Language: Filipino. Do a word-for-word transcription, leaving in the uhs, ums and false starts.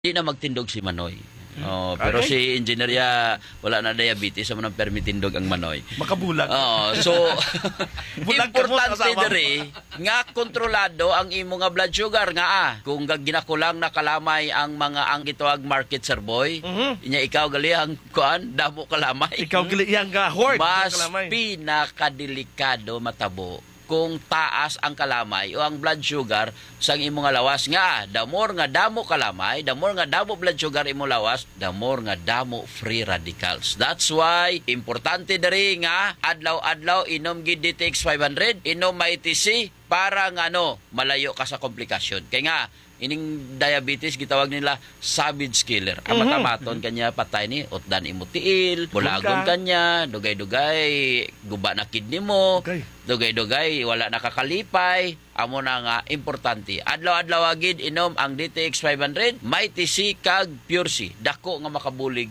Di na magtindog si Manoy. Oh, pero si engineer wala na diabetes sa manang permitindog ang Manoy. Makabulag. Oh, so Bulag ka mo, importante kasama mo. diri nga kontrolado ang imo nga blood sugar nga ah. Kung ginakulang nakalamay ang mga ang gitawag market survey, Mhm. inya ikaw gali ang kuan damo kalamay. Ikaw gali yang ga hoard. Mas Kalamay. pinakadelikado matabo kung taas ang kalamay o ang blood sugar sa imong nga lawas nga the more nga damo kalamay, the more nga damo blood sugar imong lawas, the more nga damo free radicals. That's why importante diri nga adlaw-adlaw inom gid D T X five hundred, inom I T C para nga ano malayo ka sa komplikasyon. Kay nga ining diabetes gitawag nila savage killer. Ang Mhm. matamaton kanya patay ni utdan imo tiil, bulagon Bungka. kanya, dugay-dugay, guba na kidney mo, Okay. dugay-dugay, wala nakakalipay. Amo na nga importante. Adlaw-adlaw agid inom ang D T X five hundred, may T C kag Pure C. Dako nga makabulig